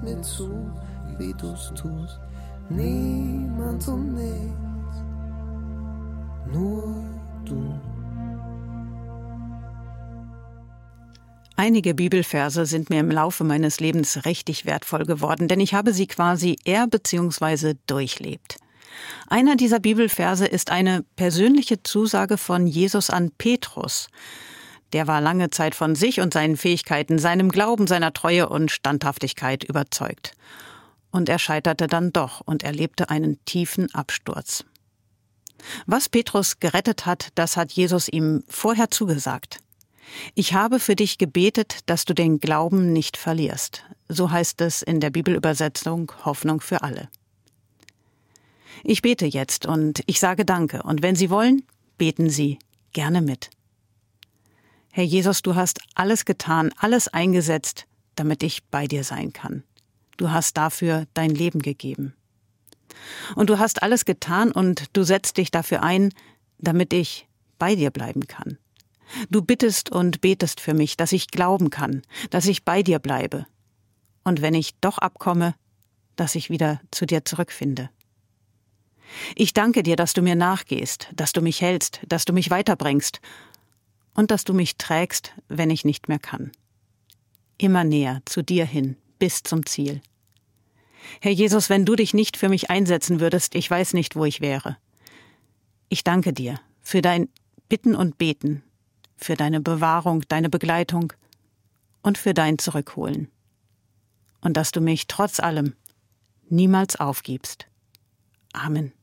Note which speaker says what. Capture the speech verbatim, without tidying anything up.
Speaker 1: mir zu, wie du's tust. Niemand und nichts, nur du.
Speaker 2: Einige Bibelverse sind mir im Laufe meines Lebens richtig wertvoll geworden, denn ich habe sie quasi er- bzw. durchlebt. Einer dieser Bibelverse ist eine persönliche Zusage von Jesus an Petrus. Der war lange Zeit von sich und seinen Fähigkeiten, seinem Glauben, seiner Treue und Standhaftigkeit überzeugt. Und er scheiterte dann doch und erlebte einen tiefen Absturz. Was Petrus gerettet hat, das hat Jesus ihm vorher zugesagt. Ich habe für dich gebetet, dass du den Glauben nicht verlierst. So heißt es in der Bibelübersetzung Hoffnung für alle. Ich bete jetzt und ich sage Danke. Und wenn Sie wollen, beten Sie gerne mit. Herr Jesus, du hast alles getan, alles eingesetzt, damit ich bei dir sein kann. Du hast dafür dein Leben gegeben. Und du hast alles getan und du setzt dich dafür ein, damit ich bei dir bleiben kann. Du bittest und betest für mich, dass ich glauben kann, dass ich bei dir bleibe. Und wenn ich doch abkomme, dass ich wieder zu dir zurückfinde. Ich danke dir, dass du mir nachgehst, dass du mich hältst, dass du mich weiterbringst und dass du mich trägst, wenn ich nicht mehr kann. Immer näher zu dir hin, bis zum Ziel. Herr Jesus, wenn du dich nicht für mich einsetzen würdest, ich weiß nicht, wo ich wäre. Ich danke dir für dein Bitten und Beten, für deine Bewahrung, deine Begleitung und für dein Zurückholen. Und dass du mich trotz allem niemals aufgibst. Amen.